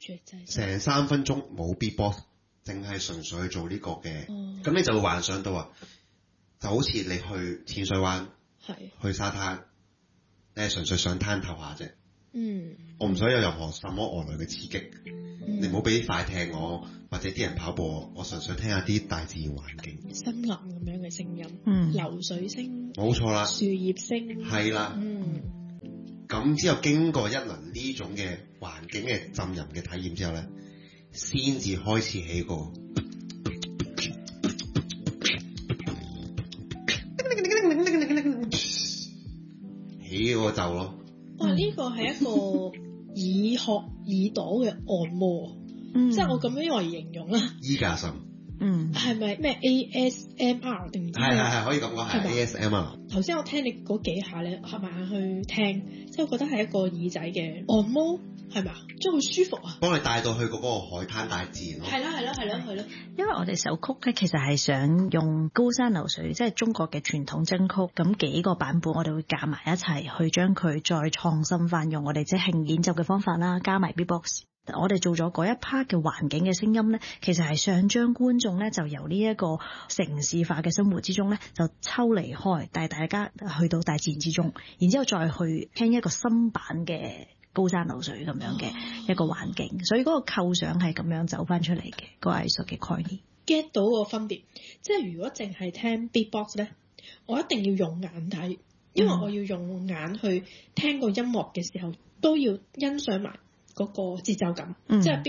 雀仔成3分鐘冇 beatbox，淨係純粹去做呢個嘅，咁你就會幻想到啊，就好似你去淺水灣，去沙灘，你係純粹上灘頭下啫。我唔想有任何什麼外來嘅刺激，你唔好俾啲快艇我，或者啲人跑步我純粹聽下啲大自然環境， 森林咁樣嘅聲音，流水聲， 冇錯啦， 樹葉聲， 係啦，咁之後經過一輪呢種嘅環境嘅浸淫嘅體驗之後咧，先至開始起個起個奏咯。 哇！呢個係一個耳朵嘅按摩，即係我咁樣嚟形容啦。 依家心， 係咪咩 ASMR 定唔知？ 係可以咁講，係 ASMR。 頭先我聽你嗰幾下咧，合埋眼去聽，即係我覺得係一個耳仔嘅按摩，係咪啊？即係好舒服啊！ 幫你帶到去嗰個海灘大自然咯。係啦。 因為我哋首曲咧，其實係想用高山流水，即係中國嘅傳統真曲，咁幾個版本我哋會夾埋一齊去將佢再創新翻，用我哋即興演奏嘅方法啦，加埋 beatbox。我哋做咗嗰一 part 嘅環境嘅聲音咧，其實係想將觀眾咧就由呢一個城市化嘅生活之中咧就抽離開，帶大家去到大自然之中，然之後再去聽一個新版嘅高山流水咁樣嘅一個環境，所以嗰個構想係咁樣走翻出嚟嘅，個藝術嘅概念。 get 到個分別，即係如果淨係聽 beatbox 咧，我一定要用眼睇，因為我要用眼去聽個音樂嘅時候，都要欣賞埋嗰個節奏感，即係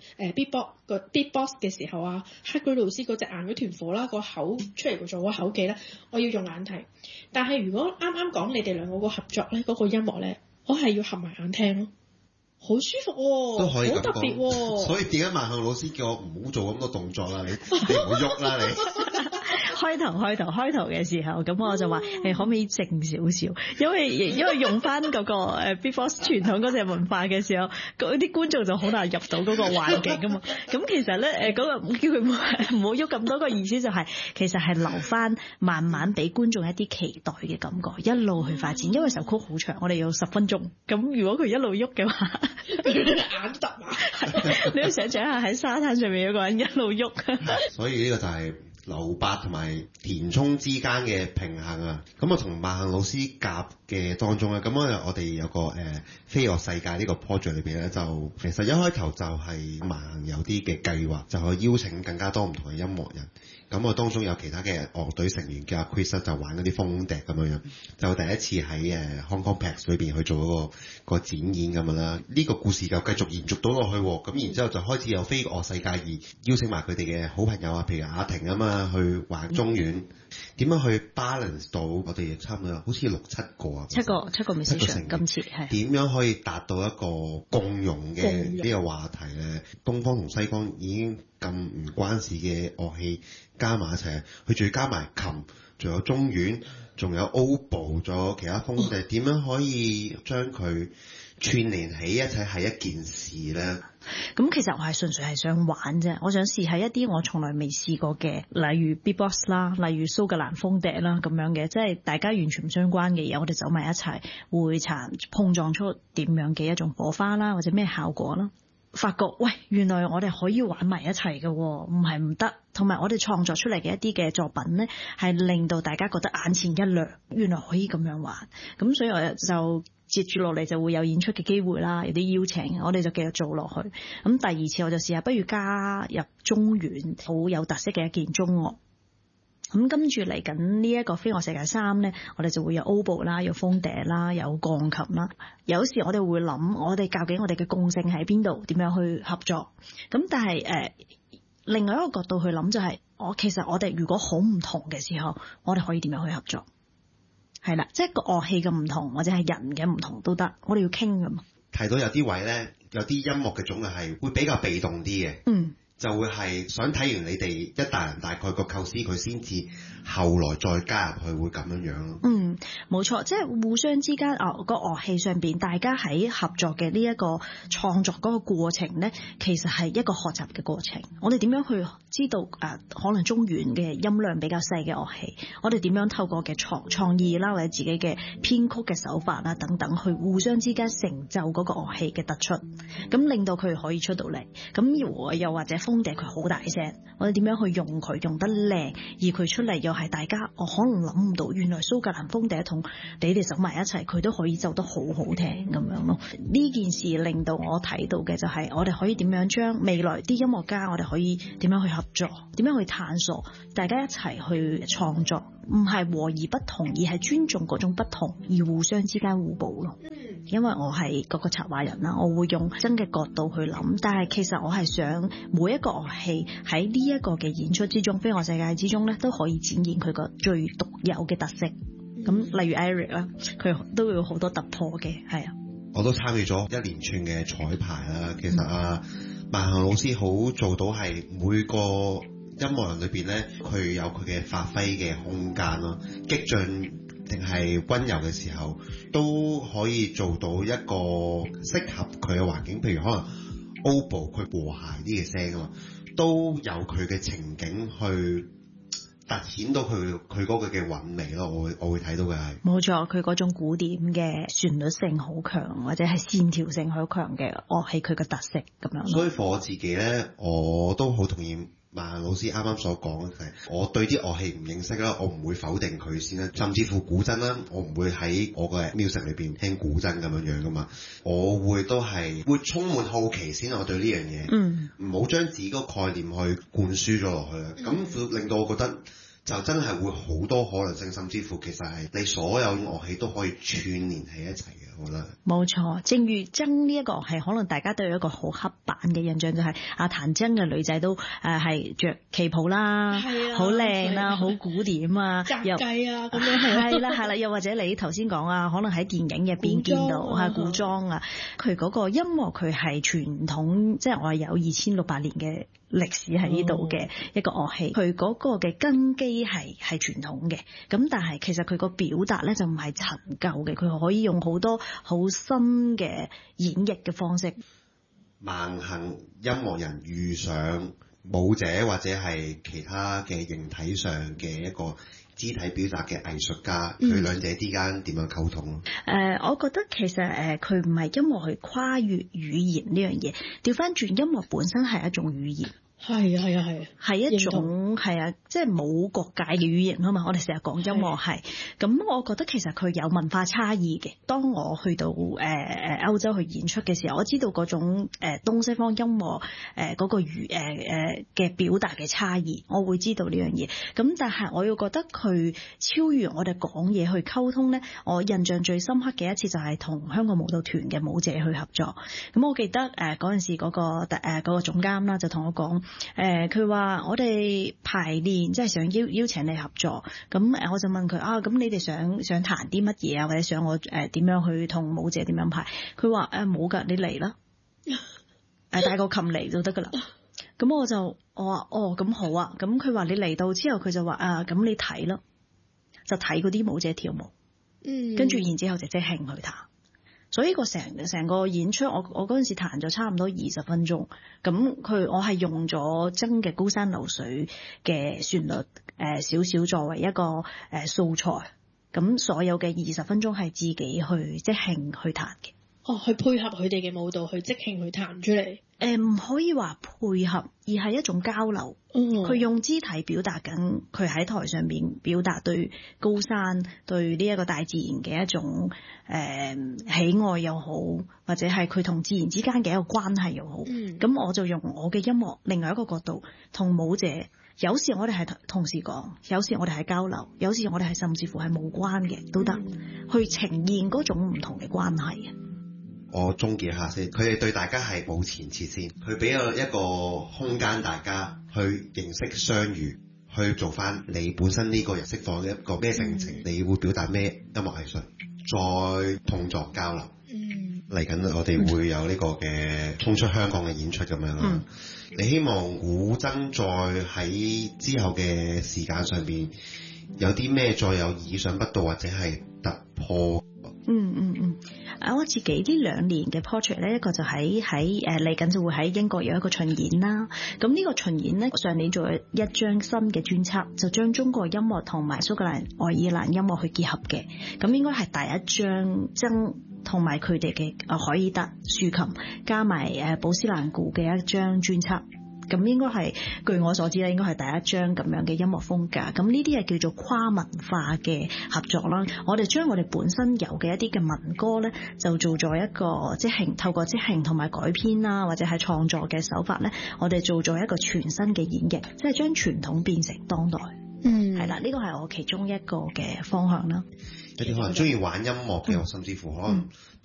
beatbox 嘅時候啊，黑鬼老師嗰隻眼嗰團火啦，個口出嚟做個口技咧，我要用眼睇。但係如果啱啱講你哋兩個個合作咧，嗰個音樂咧，我係要合埋眼聽咯，好舒服喎， 都可以咁講， 好特別喎。 所以點解萬向老師叫我唔好做咁多動作啦？你唔好喐啦你。 開頭嘅時候，咁我就話可唔可以靜少少？因為用翻嗰個beatbox 傳統嗰隻文化嘅時候，嗰啲觀眾就好難入到嗰個環境噶嘛。咁其實咧嗰個叫佢唔好喐咁多個意思就係、其實係留翻慢慢俾觀眾一啲期待嘅感覺，一路去發展。因為首曲好長，我哋要10分鐘。咁如果佢一路喐嘅話， 眼突啊！ 你要想象下喺沙灘上面有個人一路喐。 所以呢個就係留白同埋填充之間嘅平衡啊！咁我同萬幸老師夾嘅當中咧，咁我哋有個飛樂世界呢個 project 裏邊咧，就其實一開頭就係萬幸有啲嘅計劃，就去邀請更加多唔同嘅音樂人。咁我當中有其他嘅樂隊成員叫阿 Chris 就玩嗰啲風笛咁樣，就第一次喺Hong Kong Pax 裏邊去做嗰個展演咁樣啦。呢個故事就繼續延續到落去，咁然之後就開始有飛樂世界而邀請埋佢哋嘅好朋友啊，譬如阿婷啊嘛，去玩中遠。點樣去 balance 到我哋差唔多好似6-7個啊？七個 musician 今次係點樣可以達到一個共融嘅呢個話題咧？東方同西方已經咁唔關事嘅樂器加埋一齊，佢仲要加埋琴，仲有中阮，仲有 oboe， 仲有其他風笛，點樣可以將佢串連起一齊係一件事咧？ 咁其實我係純粹係想玩啫，我想試下一啲我從來未試過嘅，例如 beatbox 啦，例如蘇格蘭風笛啦咁樣嘅，即係大家完全唔相關嘅嘢，我哋走埋一齊會碰撞出點樣嘅一種火花啦，或者咩效果啦。發覺喂，原來我哋可以玩埋一齊嘅，唔係唔得。同埋我哋創作出嚟嘅一啲嘅作品呢，係令到大家覺得眼前一亮，原來可以咁樣玩。咁所以我就接住落嚟就會有演出嘅機會啦，有啲邀請，我哋就繼續做落去。咁第二次我就試下，不如加入中阮，好有特色嘅一件中樂。咁跟住嚟緊呢一個飛樂世界3呢，我哋就會有 oboe 啦，有風笛啦，有鋼琴啦。有時我哋會諗，我哋究竟我哋嘅共性喺邊度？點樣去合作？咁但係另外一個角度去諗就係，其實我哋如果好唔同嘅時候，我哋可以點樣去合作？係啦，即係個樂器嘅唔同，或者係人嘅唔同都得，我哋要傾㗎嘛。 提到有啲位咧，有啲音樂嘅種類係會比較被動啲嘅。 就會係想睇完你哋一大人大概個構思，佢先至後來再加入去會咁樣樣咯。 冇錯，即係互相之間個樂器上邊，大家喺合作嘅呢一個創作嗰個過程咧，其實係一個學習嘅過程。我哋點樣去知道可能中阮嘅音量比較細嘅樂器，我哋點樣透過嘅創意啦，或者自己嘅編曲嘅手法啦等等，去互相之間成就嗰個樂器嘅突出，咁令到佢可以出到嚟。咁又或者風笛佢好大聲，我哋點樣去用佢用得靚，而佢出嚟又係大家可能諗唔到，原來蘇格蘭風笛同你哋走埋一齊，佢都可以奏得好好聽咁樣咯。呢件事令到我睇到嘅就係我哋可以點樣將未來啲音樂家，我哋可以點樣去合作，點樣去探索，大家一齊去創作，唔係和而不同，而係尊重嗰種不同，而互相之間互補咯。因為我係嗰個策劃人啦，我會用真嘅角度去諗，但係其實我係想每一個樂器喺呢一個嘅演出之中，飛樂世界之中咧，都可以展現佢個最獨有嘅特色。咁例如 Eric 啦，佢都會有好多突破嘅，係啊。 我都參與咗一連串嘅彩排啦。其實萬行老師好做到係每個音樂人裏邊咧，佢有佢嘅發揮嘅空間咯。激進定係溫柔嘅時候，都可以做到一個適合佢嘅環境。譬如可能 Oboe 佢和諧啲嘅聲啊嘛，都有佢嘅情景去凸顯到佢嗰個嘅韻味咯。我會睇到嘅係冇錯，佢嗰種古典嘅旋律性好強，或者係線條性好強嘅樂器，佢嘅特色咁樣。 所以我自己咧，我都好同意萬行老師啱啱所講嘅，我對啲樂器唔認識啦，我唔會否定佢先啦。甚至乎古箏啦，我唔會喺我嘅 music 裏邊聽古箏咁樣樣噶嘛，我會都係會充滿好奇先。我對呢樣嘢，唔好將自己個概念去灌輸咗落去啦。咁令到我覺得就真係會好多可能性，甚至乎其實係你所有樂器都可以串連喺一齊嘅。我覺得冇錯，正如箏呢一個係可能大家都有一個好刻板嘅印象，就係彈箏嘅女仔都係着旗袍啦，好靚啦，好古典啊， 格計啊咁樣係啦，又或者你頭先講可能喺電影入邊見到古裝啊，佢嗰個音樂佢係傳統，即係我係有2600年嘅歷史喺呢度嘅一個樂器，佢嗰個嘅根基係傳統嘅，咁但係其實佢個表達咧就唔係陳舊嘅，佢可以用好多好新嘅演繹嘅方式。 萬行音樂人遇上舞者或者係其他嘅形體上嘅一個肢體表達嘅藝術家，佢兩者之間點樣溝通？ 我覺得其實佢唔係音樂去跨越語言呢樣嘢，調翻轉音樂本身係一種語言。係一種即係冇國界嘅語言啊嘛！我哋成日講音樂係，咁我覺得其實佢有文化差異嘅。當我去到歐洲去演出嘅時候，我知道嗰種東西方音樂嗰個嘅表達嘅差異，我會知道呢樣嘢。咁但係我要覺得佢超越我哋講嘢去溝通咧，我印象最深刻嘅一次就係同香港舞蹈團嘅舞者去合作。咁我記得嗰陣時嗰個總監啦，就同我講。佢話我哋排練即係想邀請你合作，咁我就問佢咁你哋想彈啲乜嘢啊，或者想我點樣去同舞者點樣排？佢話冇㗎，你嚟啦，帶個琴嚟就得㗎啦。咁我話咁好啊。咁佢話你嚟到之後，佢就話咁你睇咯，就睇嗰啲舞者跳舞，跟住然之後就即興去彈。所以成個演出，我嗰陣時彈咗差唔多20分鐘。咁我係用咗箏嘅高山流水嘅旋律，少少作為一個素材。咁所有嘅20分鐘係自己去即興去彈嘅。 去配合佢哋嘅舞蹈，去即興去彈出嚟。 唔可以話配合，而係一種交流。佢用肢體表達緊佢喺台上邊表達對高山、對呢一個大自然嘅一種喜愛又好，或者係佢同自然之間嘅一個關係又好。咁我就用我嘅音樂另外一個角度同舞者，有時我哋係同時講，有時我哋係交流，有時我哋係甚至乎係無關嘅都得，去呈現嗰種唔同嘅關係啊。 我總結下先，佢哋對大家係冇前設先，佢俾咗一個空間大家去認識相遇，去做翻你本身呢個人釋放一個咩性情，你會表達咩音樂藝術，再碰撞交流。 嚟緊我哋會有呢個嘅衝出香港嘅演出咁樣啦。你希望古箏再喺之後嘅時間上邊有啲咩再有意想不到或者係突破？ 我自己呢2年嘅 project 咧，一個就喺嚟緊就會喺英國有一個巡演啦。咁呢個巡演咧，上年做咗一張新嘅專輯，就將中國音樂同埋蘇格蘭、愛爾蘭音樂去結合嘅。咁應該係第一張箏同埋佢哋嘅海爾德豎琴加埋寶斯蘭古嘅一張專輯。咁應該係據我所知咧，應該係第一張咁樣嘅音樂風格。咁呢啲係叫做跨文化嘅合作啦。我哋將我哋本身有嘅一啲嘅民歌咧，就做咗一個即興，透過即興同埋改編啦，或者係創作嘅手法咧，我哋做咗一個全新嘅演繹，即係將傳統變成當代。係啦，呢個係我其中一個嘅方向啦。 有啲可能中意玩音樂嘅，甚至乎可能